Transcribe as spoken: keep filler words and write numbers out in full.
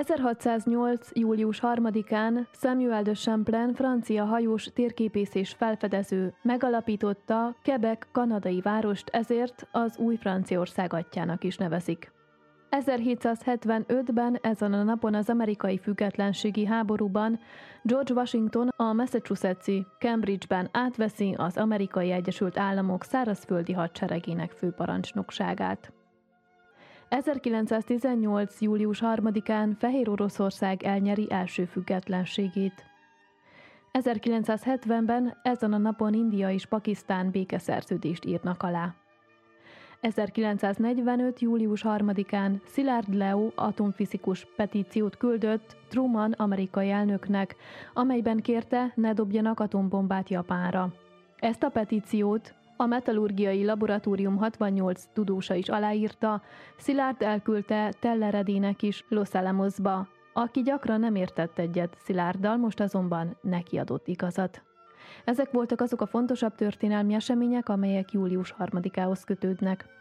ezerhatszáznyolc. július harmadikán Samuel de Champlain francia hajós térképész és felfedező megalapította Quebec kanadai várost, ezért az új Franciaország atyjának is nevezik. ezerhétszázhetvenötben ezen a napon az amerikai függetlenségi háborúban George Washington a Massachusetts-i Cambridge-ben átveszi az Amerikai Egyesült Államok szárazföldi hadseregének főparancsnokságát. ezerkilencszáztizennyolc. július harmadikán Fehéroroszország elnyeri első függetlenségét. ezerkilencszázhetvenben ezen a napon India és Pakisztán békeszerződést írnak alá. ezerkilencszáznegyvenöt. július harmadikán Szilárd Leo atomfizikus petíciót küldött Truman amerikai elnöknek, amelyben kérte, ne dobjanak atombombát Japánra. Ezt a petíciót a Metallurgiai Laboratórium hatvannyolc tudósa is aláírta, Szilárd elküldte Telleredének is Los Alamosba, aki gyakran nem értett egyet Szilárddal, most azonban neki adott igazat. Ezek voltak azok a fontosabb történelmi események, amelyek július harmadikához kötődnek.